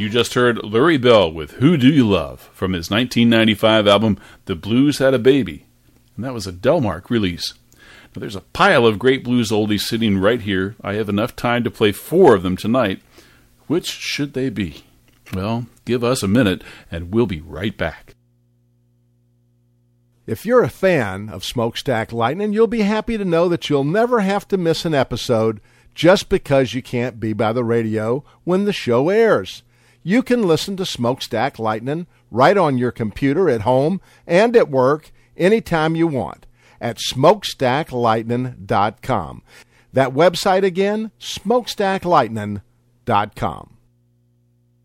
You just heard Lurie Bell with Who Do You Love from his 1995 album The Blues Had a Baby. And that was a Delmark release. Now, there's a pile of great blues oldies sitting right here. I have enough time to play 4 of them tonight. Which should they be? Well, give us a minute and we'll be right back. If you're a fan of Smokestack Lightning, you'll be happy to know that you'll never have to miss an episode just because you can't be by the radio when the show airs. You can listen to Smokestack Lightning right on your computer at home and at work anytime you want at smokestacklightning.com. That website again, smokestacklightning.com.